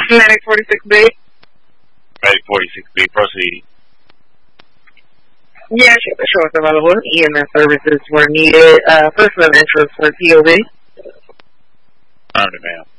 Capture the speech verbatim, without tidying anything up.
Medic forty-six B. Medic forty-six B, proceed. Yeah, sure, sure, it's available. E M S services were needed. Uh, first name interest for P O V. Earned it, ma'am.